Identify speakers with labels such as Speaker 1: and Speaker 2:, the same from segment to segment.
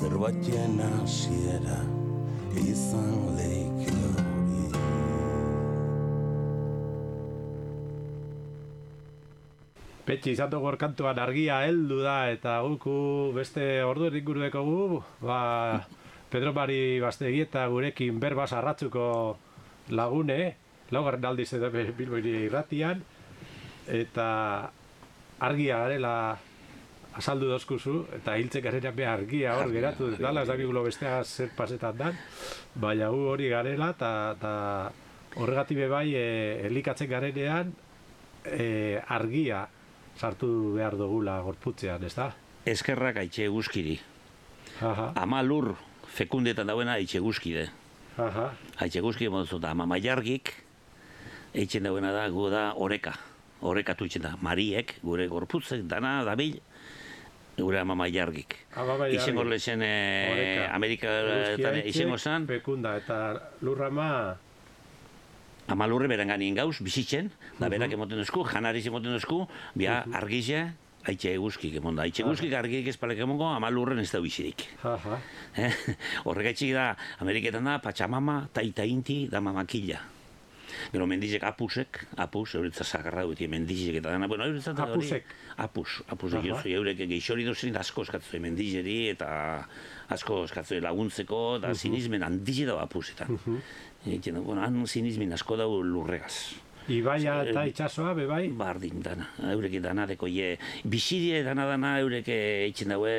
Speaker 1: zerbaiten hasiera izan leike hori.
Speaker 2: Petxi, izan dugu kantuan argia heldu da, eta guku beste ordu inguru dekogu, Pedro Mari Bastegi eta gurekin berbaz arratzuko lagune, laugarren aldiz edo Bilbo irratian, eta argia garela azaldu dozkuzu, eta hiltzen garenean be argia hor geratu dela, ez dakigulo bestea zer pasetan dan, baina gu hori garela, eta horregatik bai elikatzen garenean argia sartu behar dugula gorputzean, ez da?
Speaker 3: Eskerrak aitxe guzkiri. Ama lur fekundetan dauena aitxe guzkide. Aitxe guzkide moduzu da, ama maiargik, eitzen dauena da, gu da oreka. Orekatu itzen da, mariek, gure gorputzek, dana, dabil, gure ama maiargik. Izengo lezen Amerika izengo zan.
Speaker 2: Fekunda, eta lurrama...
Speaker 3: Ama lurre beran ganien gauz, bizitzen, da berak emoten duzku, janariz emoten duzku, bia argize, aitxe guzkik emonda. Aitxe guzkik argiek espalek emongo, ama lurren ez da bizirik. Horregaitxik da, Ameriketan da, Pachamama, Taita Inti, da mamakilla. Gero mendizek apusek, euretzat zagarra duti, mendizek eta dana, bueno, euretzat da hori... Apusek jozu, eurek geixori dozen asko eskatzoi mendizeri eta asko eskatzoi laguntzeko, da sinismen handize dago apusetan. Bueno, han sinismen asko dago lurregaz.
Speaker 2: Ibaia eta itxasoa, bebai?
Speaker 3: Bardin, dana, eurek dana deko, bizidie dana eurek eitzen daue,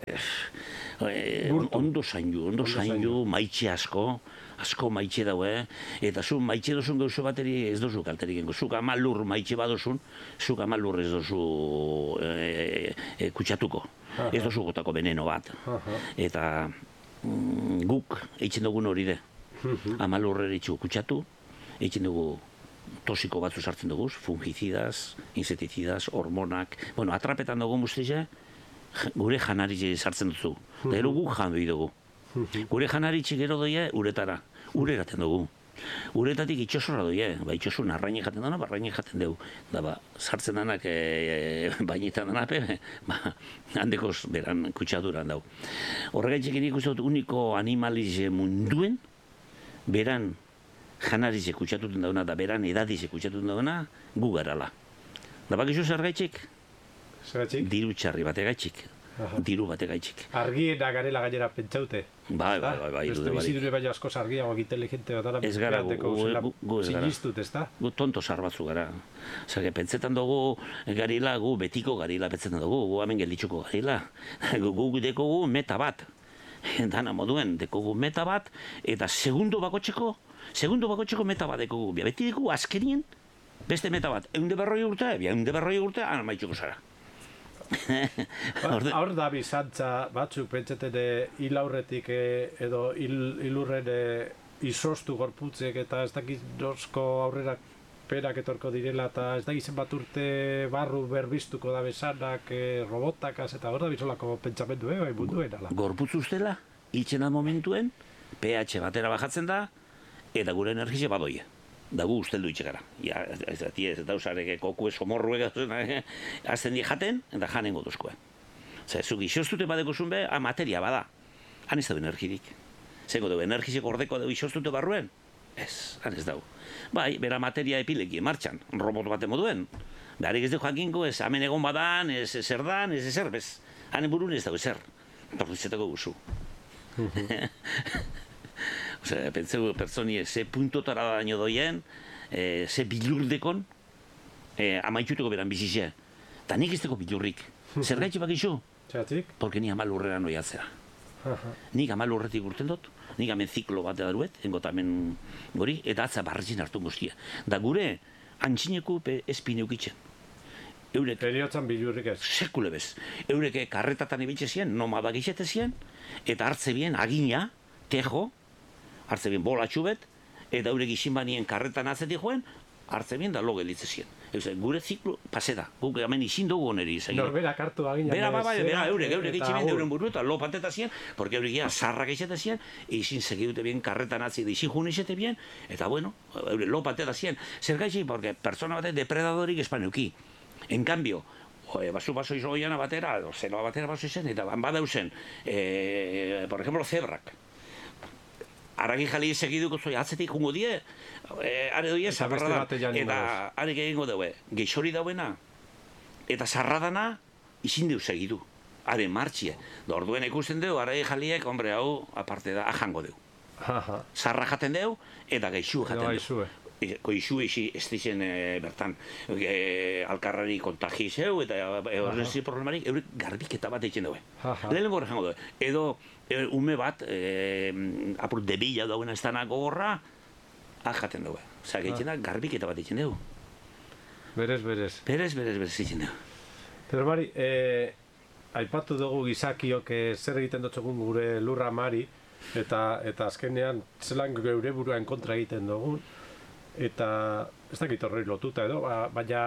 Speaker 3: ondo zaindu, maitxe asko maitxe daue, eta zu maitxe dozun gauzo bateri ez dozu kalterik gengo. Zuk ama lur maitxe badozun, zuk ama lur ez dozu kutsatuko. Ez dozu gotako veneno bat. Eta guk eitzen dugun hori de. Ama lurreri txu kutsatu, eitzen dugu tosiko batzu sartzen dugu, fungicidas, inseticidas, hormonak. Bueno, atrapetan dugu muztize, gure janari sartzen duzu. Da ero guk jan dugu. Gure janaritxik gero doie uretara, ure eraten dugu. Uretatik itxosorra doie, itxosun arraini jaten dana, arraini jaten dugu. Da sartzen danak bainetan danape, handekoz beran kutsaduran dau. Horregaitxik nik uste dut uniko animalize munduen, beran janarize kutsatuten dauna, da beran edadize kutsatuten dauna, gu garala. Da bakizu zer gaitxik? Diru txarri bategaitxik. Diru bategaitxik.
Speaker 2: Argiena garela gainera pentsaute.
Speaker 3: Bai.
Speaker 2: Beste bizidure baina askoz argiagoak inteligente bat.
Speaker 3: Ez gara, gu ez gara.
Speaker 2: Sinistut, ez da?
Speaker 3: Gu tonto sarbatzu gara. Zerge, pentsetan dugu garila, gu betiko garila pentsetan dugu, gu hemen gelditzuko garila. Gu dekogu meta bat. Dana moduen, dekogu meta bat, eta segundo bakotxeko meta bat dekogu. Beti dekogu azkenien, beste meta bat. 140 urte, maitxuko zara.
Speaker 2: Hor da bizantza batzuk pentsetene hil aurretik edo hilurren izostu gorputzek eta ez dakit nosko aurrera perak etorko direla eta ez dakit zenbat urte barru berbiztuko da besanak robotakaz eta hor da bizolako pentsamendu bai munduen ala.
Speaker 3: Gorputz ustela, hiltzen da momentuen, pH batera bajatzen da eta gure energize badoie. Da gu usteldu itxegara. Ez dauzarek koku esomorruek azten di jaten, eta janengo duzkoe. Zuk isostute badeko zunbe, materia bada. Han ez dau energirik. Zeko dugu, energizeko ordeko dugu isostute barruen? Ez, han ez dau. Bai, bera materia epileki, martxan, robot bate moduen. Beharik ez dugu jakinko, ez hemen egon badan, ez zer dan, ez ezer, bez. Hanen burun ez dago ezer. Perrutzetako guzu. Pentseu pertsoni ze puntotara daño doien, ze bilurdekon, amaitxuteko beran bizize. Ta nik ez deko bilurrik. Zer gaitxe bakizu?
Speaker 2: Txatik?
Speaker 3: Porque ni amalurrera noiatzera. Nik amalurretik urten dut, nik hemen ziklo bat edaruet, engot hemen gori, eta atza barretzin hartu guztia. Da gure, antxineko espine ukitzen.
Speaker 2: Periotzan bilurrik ez?
Speaker 3: Sekule bez. Eureke karretatan ibiltze zien, nomada gizete zien, eta hartze bien agina, tejo, hartze bien bolatxu bet, eta eurek izin banien karretan atzetik joen, hartze bien da lo gelitze zien. Gure ziklo, pase da, guk hemen izin dugu oneri izan.
Speaker 2: Norberak hartu agina.
Speaker 3: Bera, eurek itxibien euren buru eta lo pateta zien, porque eurek ia sarrak izate zien, izin segidute bien karretan atzik, izin jun izate bien, eta bueno, eurek lo pateta zien. Zer gaitxik, porque persona batek depredadorik espaneuki. En cambio, baso izo goiana batera, zeloa batera baso izen, eta badauzen, por ejemplo, zebrak. Aragi jali segiduko zoi, atzetik jungo die, are doie, zabarra da, eta arek egingo daue, geixori dauena, eta zarradana, izin deu segidu, are martxie. Da orduen ikusten deu, aragi jaliek, hombre, hau, aparte da, ajango deu. Zarra jaten deu, eta geixu jaten deu. Goizu ez dizen bertan alkarrari kontagi zeu eta horrezi problemarik eurek garbiketa bat eitzen daue. Lehenengo horre jango daue. Edo ume bat apur debila dauena ez dana gogorra jaten daue. Osa, geitzen da garbiketa bat eitzen daue.
Speaker 2: Berez.
Speaker 3: Berez eitzen daue.
Speaker 2: Pero Mari, aipatu dugu gizakiok zer egiten dutxegun gure lurra Mari eta azkenean zelan geure buruan kontra egiten dugun. Eta ez dakit horrei lotuta edo, baina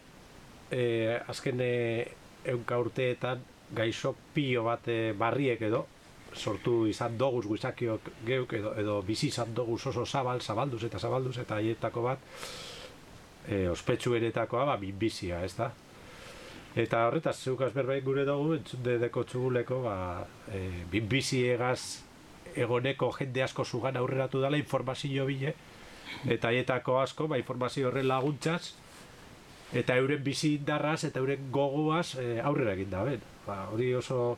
Speaker 2: azken 100 urteetan gaixo pio bat barriek edo sortu izan doguz gizakiok geuk edo bizi izan doguz oso zabalduz eta haietako bat ospetsu eretakoa bizia, ez da? Eta horretaz, zeukaz berbait gure dugu, entzundedeko txuguleko biziegaz egoneko jende asko zugan aurreratu dela informazio bile, eta haietako asko, informazio horren laguntzaz, eta euren bizi indarraz eta euren gogoaz aurrera egin da, ben. Hori oso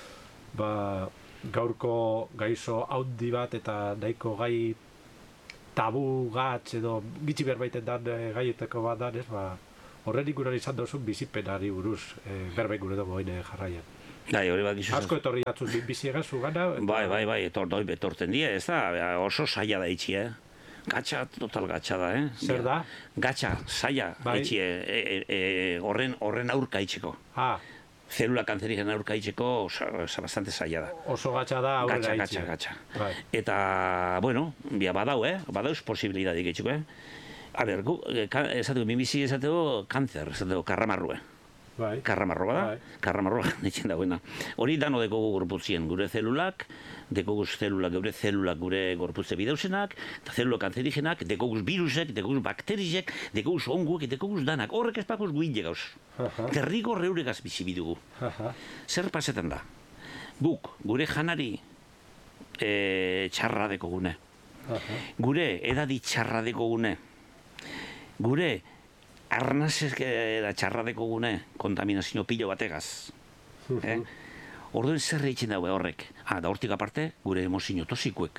Speaker 2: gaurko gaizo haundi bat eta nahiko gai tabu gatz edo gitzi berbaiten dan gaietako bat danez, horren ikuran izan dozun bizipenari buruz berbait gure dugu oine jarraian. Asko etorri atzun biziegaz zugana.
Speaker 3: Bai, etorten die, ez da, oso saia da itxi, Gatxa, total gatxa da,
Speaker 2: Zer da?
Speaker 3: Gatxa, saia, horren aurka itxeko. Zelula kanzerigen aurka itxeko, bastante saia da.
Speaker 2: Oso gatxa da aurrera itxeko.
Speaker 3: Gatxa. Eta, bueno, badauz posibilidadik itxeko, A ber, esateko, minbizi esateko, kanzer, esateko, karramarrua. Karramarroa da, karramarroa ditzen dagoena. Hori dano dekogu gorputzien, gure zelulak, dekoguz zelulak, gure gorputze bideusenak, eta zelula kanzerigenak, dekoguz virusek, dekoguz bakterizek, dekoguz onguek, dekoguz danak. Horrek ez pakuz guinde gauz. Terrigo reuregaz bizi bidugu. Zer pasetan da? Guk, gure janari txarra dekogune. Gure edadi txarra dekogune. Gure arnazera txarradeko gune kontaminazio pilo bategaz. Orduen zer egiten daue horrek. Da hortik aparte, gure emozio tosikuek.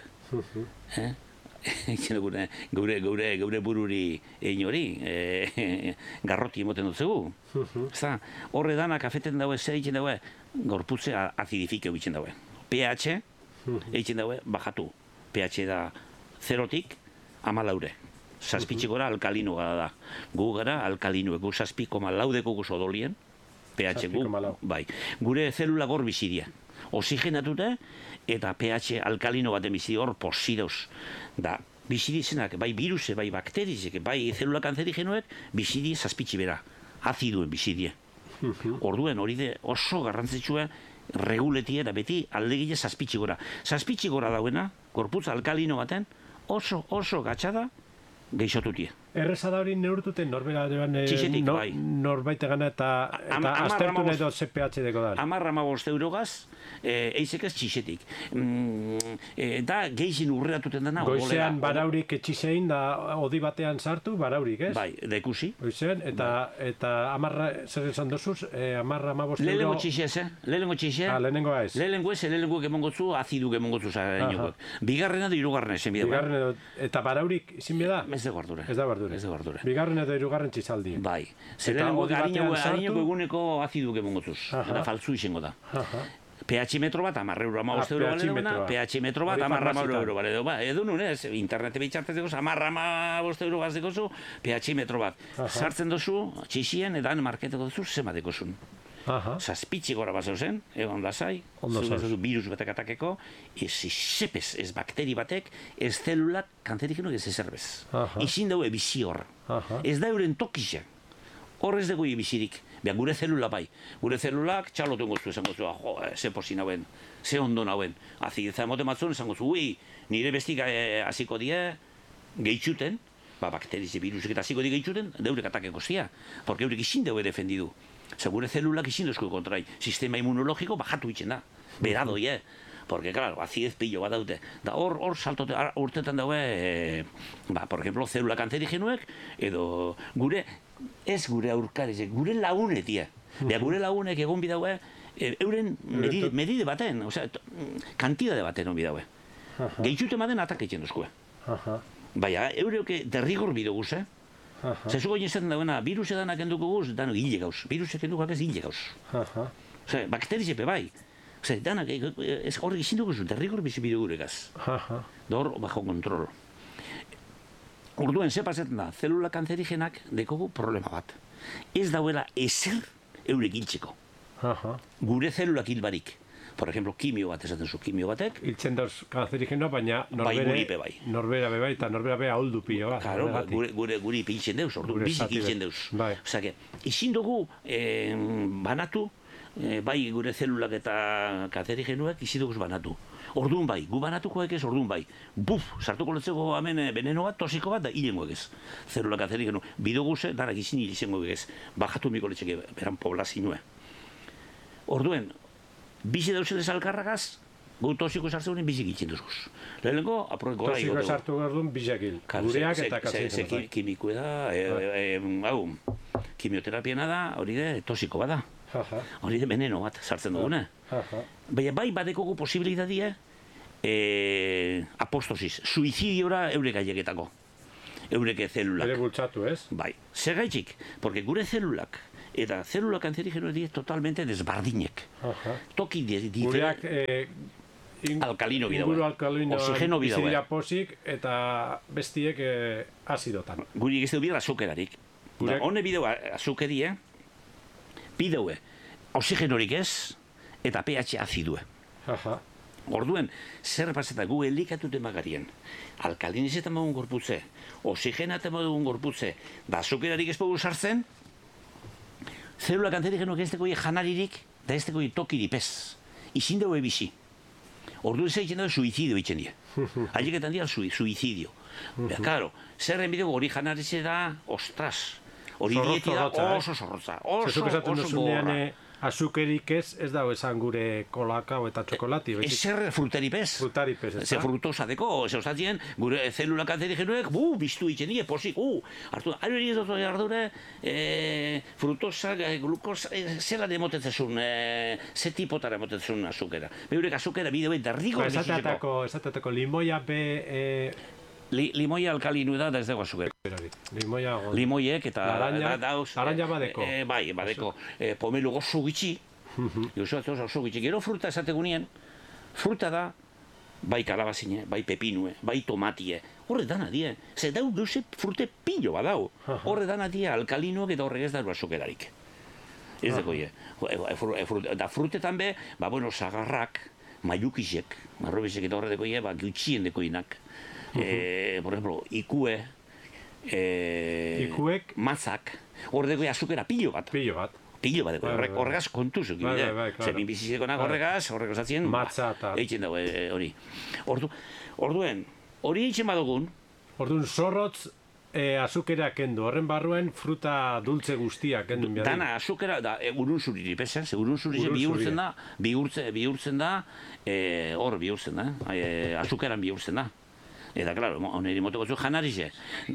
Speaker 3: Gure bururi egin hori, garroti emoten dut zegu. Horre danak afeten daue, zer egiten daue, gorputze acidifikeu egiten daue. pH egiten daue, bajatu. pH da 0tik 14. Zazpitxik gora alkalino gara da. Gu gara alkalinoek, gu 7,4 dekoguz odolien, pH gu, bai. Gure zelula gor bizidia. Oxigenatute eta pH alkalino baten bizidia hor posidoz. Da, bizidizenak, bai viruse, bai bakterizek, bai zelula kanzerigenoek, bizidi zazpitxi bera. Aziduen bizidie. Orduen hori de oso garrantzitsua reguletia eta beti aldegile zazpitxi gora. Zazpitxi gora dauena, gorputz alkalino baten, oso gatxada, geixotutie.
Speaker 2: Erreza da hori neurtuten norbait egana eta aztertu nahi dut ZPH deko da.
Speaker 3: 10-15 eurogaz, eizek ez txixetik. Da geixin urreatuten dena.
Speaker 2: Goizean baraurik etxisein da odi batean sartu, baraurik, ez?
Speaker 3: Bai, dekusi.
Speaker 2: Goizean, eta amarra, zer esan dozuz, 10-15 euro...
Speaker 3: Lehenengo txixez, Lehenengo ez. Lehenengo emongotzu, aziduk emongotzu zainoak. Bigarrena da hirugarrena esan bidea.
Speaker 2: Eta baraurik izin bida?
Speaker 3: Ez da guardure.
Speaker 2: Bigarren edo hirugarren txizaldi.
Speaker 3: Bai. Zerengo harineko eguneko aziduk emongotzuz. Eta faltzu izango da. pH metro bat, 10 euro, 15 euro bale duena, pH metro bat, 10 euro bale duena. Edo nune, internete behitxartez dekozu, 10-15 euro gazdekozu, pH metro bat. Sartzen dozu, txixien, edan marketeko dozu, zema dekozun. Zazpitxi gora bat zeuzen, egon lasai, virus batek atakeko, ez izepez, ez bakteri batek, ez zelulak kanzerigenok ez ezerbez. Izin daue bizi hor. Ez da euren tokizia. Hor ez dugu bizirik. Behan gure zelula bai. Gure zelulak txalotu engoztu esan gozu, ze posi nauen, ze ondo nauen. Azideza emote matzun esan gozu, nire bestik hasiko die, gehitxuten, bakterize virusek eta hasiko die gehitxuten, deurek atakeko zia. Porque eurek izin daue defendidu. Zer, gure zelulak izinduzko kontrai, sistema immunologiko bajatu itxen da, beradoi, porque, claro, azidez pillo bat daute. Da hor saltote urtetan daue, por ejemplo, zelula kanzerigenuek, edo gure, ez gure aurkarizek, gure lagunetia. Bea, gure lagunek egon bidaue, euren medide baten, osea, kantidade baten on bidaue. Gehitxute maden atak egiten duzkue. Baina, eureuke derrigor bidoguz, Zezu goien zaten dauena, virus edanak enduko guz, dano hile gauz. Virusek endukak ez hile gauz. Osea, bakterizepe bai. Osea, danak, horrek izin dugu zu, derrigor bizi biduguregaz. Dor, bajo kontrol. Orduen, ze pasetan da, zelula kanzerigenak dekogu problema bat. Ez dauela ezer eurek hiltzeko. Gure zelulak hilbarik. Por ejemplo, kimio bat esaten zu, kimio batek.
Speaker 2: Hiltzen dauz kanzerigenoa, baina
Speaker 3: guripe bai.
Speaker 2: Norbera be bai, eta norbera be ahuldu pilo bat.
Speaker 3: Claro, guri hiltzen deuz, ordu, bizik hiltzen deuz. Osea, izin dugu banatu, bai gure zelulak eta kanzerigenuak izin dugu banatu. Orduan bai, gu banatukoek ez, orduan bai. Buf, sartuko letzeko hemen veneno bat, tosiko bat, da hilengoek ez. Zelula kanzerigenu. Bidoguze, danak izin hilzengoek ez. Bajatu miko letzeke beran poblazinue. Orduen, bizi dauzelez alkarragaz, gu tosiko sartzen duen bizik itxen duzuz. Lehenengo, gora
Speaker 2: tosiko sartu gardun bizak hil. Gureak eta kanzerigenuak.
Speaker 3: Kimikue da, kimioterapiena da, hori de tosiko bada. Hori de veneno bat sartzen dugune. Baina bai badekogu posibilitatea apostosis, suizidiora eurek aieketako. Eureke zelulak.
Speaker 2: Bere bultzatu, ez?
Speaker 3: Bai. Zer gaitxik? Porque gure zelulak eta zelula kanzerigenoa die totalmente desbardinek. Toki diferente.
Speaker 2: Gureak
Speaker 3: alkalino bidau.
Speaker 2: Inguru alkalino
Speaker 3: oxigeno bidau.
Speaker 2: Bizidira posik eta bestiek azidotan.
Speaker 3: Guri egizte bidea azukerarik. Hone bideu azukerie, bideue oxigenorik ez eta pH azidue. Orduen, zer paseta gu elikatute magarien. Alkalinizetan mogun gorputze, oxigenaten mogun gorputze, da azukerarik ez pogu sartzen, zelula kanzerigenoak ez dekoi janaririk, da ez dekoi tokiripez. Izin dugu ebizi. Orduan zer egiten dugu suizidio egiten dira. Haieketan dira suizidio. Claro, zerren bideo hori janaritze da, ostras, hori dieti da oso zorrotza. Oso gorra.
Speaker 2: Azukerik ez dago esan gure kolakao eta txokolati.
Speaker 3: Ezer fruteripez.
Speaker 2: Frutaripez, ez da?
Speaker 3: Ze frutosa deko, ze ostatien, gure zelula kanzerigenuek, biztu itxen die, posik, hartu, ari ez dut ardure, frutosa, glukosa, zela demotetzezun, ze tipotara demotetzezun azukera. Beurek azukera bideo eta rigo
Speaker 2: biziteko. Esatetako limoia be...
Speaker 3: Limoia alkalinu da ez dago azukera. Limoiek eta...
Speaker 2: Laranja badeko.
Speaker 3: Bai, badeko. Pomelu gozo gitxi. Oso gitxi. Gero fruta esategunien, fruta da, bai kalabazine, bai pepinue, bai tomatie. Horre dana die. Zer dau geuse frute pillo badau. Horre dana die alkalinuak eta horrek ez dago azukerarik. Ez dago ie. Da frutetan be, sagarrak, maiukizek, marrobizek eta horre deko ie, gutxien dekoinak. Por ejemplo, ikue, matzak, hor deko azukera pillo bat. Pillo bat, horregaz kontuzuk. Zemin bizizekonak horregaz atzien, eitzen dago hori. Orduen, hori eitzen badugun.
Speaker 2: Orduen, zorrotz azukera kendu, horren barruen fruta dultze guztiak kendu.
Speaker 3: Dana azukera, urun zuriri, pesa? Urun zuriri bihurtzen da, hor bihurtzen da, azukeran bihurtzen da. Eta, klaro, oneri motoko zu janarize.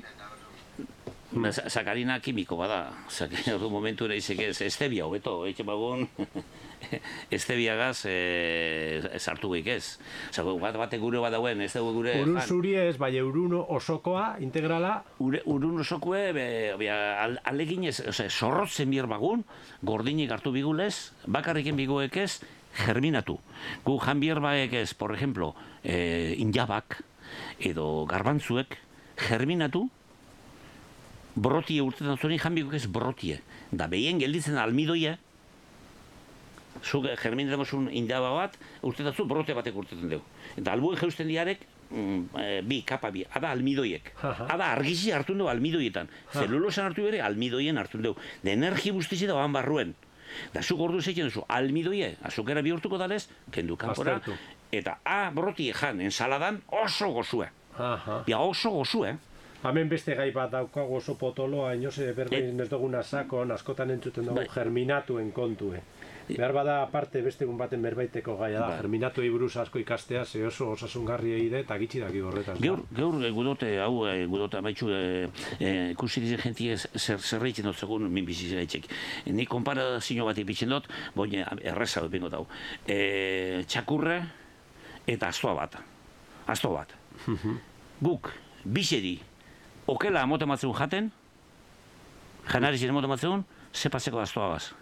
Speaker 3: Sakarina kimiko bada. Ordu momentu ere izek ez, estebia hobeto, eitzen bagun, estebiagaz sartu geik ez. Bate gure bat dauen, ez dugu gure...
Speaker 2: Urun zuri ez, bai urun osokoa, integrala?
Speaker 3: Urun osokoe, alegin ez, zorrotzen bier bagun, gordinik hartu bigulez, bakarriken biguek ez, germinatu. Gu jan bier baek ez, por ejemplo, injabak, edo garbantzuek germinatu, brotie urtetan zuen janbiko ez brotie. Da behien gelditzen almidoia, zuk germinatzen zuen indaba bat, urtetan zuen brote batek urtetan dugu. Eta albuen jeusten diarek, kapa bi, ada almidoiek. Ada argizi hartun dugu almidoietan. Zelulosan hartu bere, almidoien hartun dugu. De energi guztizi da ban barruen. Da zuk ordu zeitzen duzu, almidoie, azukera bihurtuko dalez, kendu kanpora, eta brotie jan, ensaladan oso gozue. Oso gozue.
Speaker 2: Hemen beste gai bat daukagu oso potoloa, inoz, berbein ez duguna sakon, askotan entzuten dugu germinatuen kontue. Behar bada aparte beste egun baten berbaiteko gaia da, germinatuei buruz asko ikastea, ze oso osasungarri egide eta gitxi daki horretan.
Speaker 3: Gaur gudote, gudote amaitxu, ikusi dizen jentie zer reitzen dut segun minbizi zeraitxek. Ni konparazio bat ipitzen dut, boine erreza dut bingot hau. Txakurre eta astoa bat. Guk, biseri, okela amote matzeun jaten, janarizien amote matzeun, zepazeko astoa gaz.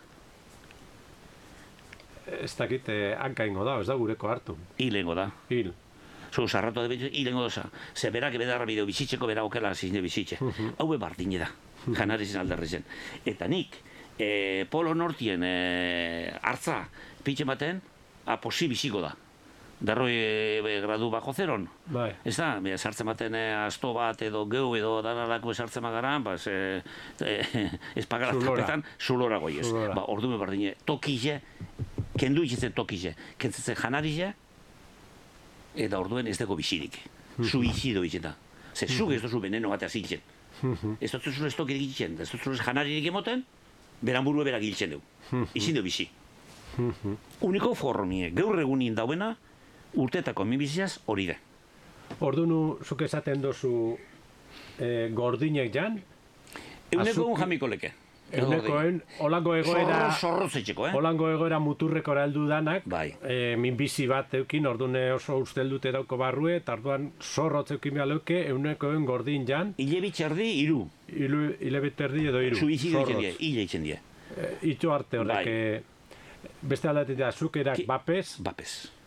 Speaker 2: Ez dakit hanka ingo da, ez da gureko hartu.
Speaker 3: Hil ingo da.
Speaker 2: Hil.
Speaker 3: Zu sarratu da hil ingo da. Ze berak bedarra bideo bizitzeko, bera okela zizne bizitze. Hau bardine da, janarizien alderrezen. Eta nik, polo nortien hartza pitxe baten, posi biziko da. Darroi gradu bajo zeron.
Speaker 2: Bai.
Speaker 3: Ez da, sartzen baten asto bat edo geu edo danarako sartzen magaran, ez pagarapetan zulora goiez. Ordume bardine, tokize, kendu itxetzen tokize, kentzetzen janarize, eta orduen ez dago bizirik. Suizido itxeta. Ze zuk ez duzu veneno batea zintzen. Ez dut zuen estokirik itxen, ez dut zuen janaririk emoten, beran burue berak hiltzen du. Izin du bizi. Uniko formie, gaur egunin dauena, urteetako minbiziaz hori da.
Speaker 2: Ordunu, zuk esaten dozu gordinek jan?
Speaker 3: Euneko jamiko leke.
Speaker 2: Eunekoen, holango egoera...
Speaker 3: Zorrozetxeko,
Speaker 2: Holango egoera muturrekora heldu danak,
Speaker 3: bai.
Speaker 2: Minbizi bat eukin, ordune oso usteldute dauko barrue, eta orduan zorrotz eukin behar leuke, eunekoen gordin jan...
Speaker 3: Ile bitxerdi, iru.
Speaker 2: Ile bitxerdi edo iru.
Speaker 3: Suizido itzen die.
Speaker 2: Itxo arte horrek... Beste aldatik da, zukerak bapez.
Speaker 3: Bapez.